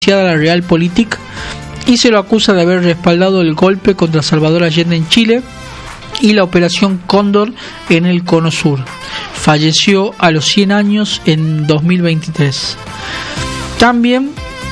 asociada a la Realpolitik y se lo acusa de haber respaldado el golpe contra Salvador Allende en Chile y la Operación Cóndor en el Cono Sur. Falleció a los 100 años en 2023. También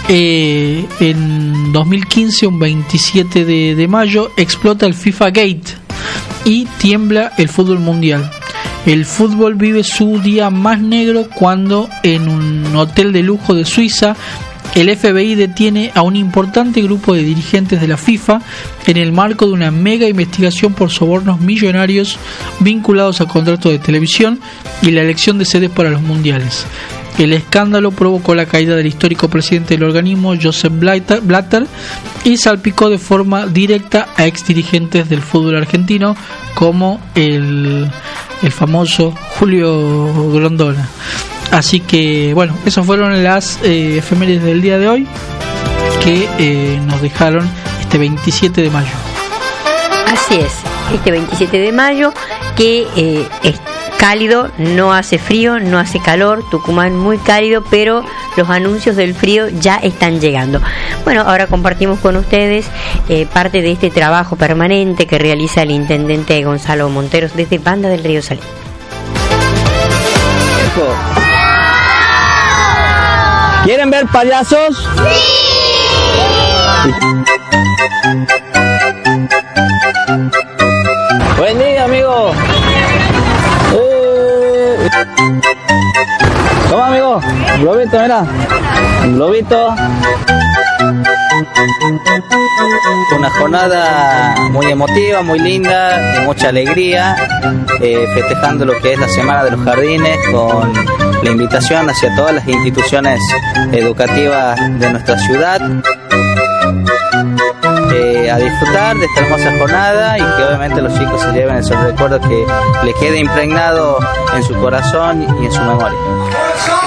en 2015, un 27 de mayo, explota el FIFA Gate y tiembla el fútbol mundial. El fútbol vive su día más negro cuando en un hotel de lujo de Suiza el FBI detiene a un importante grupo de dirigentes de la FIFA en el marco de una mega investigación por sobornos millonarios vinculados a contratos de televisión y la elección de sedes para los mundiales. El escándalo provocó la caída del histórico presidente del organismo, Joseph Blatter, y salpicó de forma directa a exdirigentes del fútbol argentino como el famoso Julio Grondona. Así que bueno, esas fueron las efemérides del día de hoy que nos dejaron este 27 de mayo. Así es, este 27 de mayo que es cálido, no hace frío, no hace calor, Tucumán muy cálido, pero los anuncios del frío ya están llegando. Bueno, ahora compartimos con ustedes parte de este trabajo permanente que realiza el intendente Gonzalo Monteros desde Banda del Río Salín. ¿Quieren ver payasos? ¡Sí! Buen día, amigo. Toma, amigo, un globito, mira, un globito. Una jornada muy emotiva, muy linda, de mucha alegría, festejando lo que es la Semana de los Jardines, con la invitación hacia todas las instituciones educativas de nuestra ciudad a disfrutar de esta hermosa jornada y que obviamente los chicos se lleven esos recuerdos, que les quede impregnado en su corazón y en su memoria.